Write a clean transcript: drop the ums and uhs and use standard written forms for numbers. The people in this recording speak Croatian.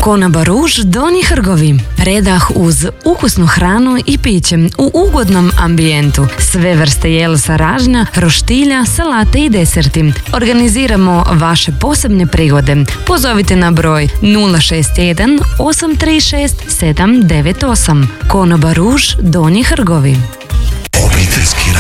Konoba Ruž Donji Hrgovi. Predah uz ukusnu hranu i piće u ugodnom ambijentu. Sve vrste jelsa ražnja, roštilja, salate i deserti. Organiziramo vaše posebne prigode. Pozovite na broj 061 836 798. Konoba Ruž Donji Hrgovi.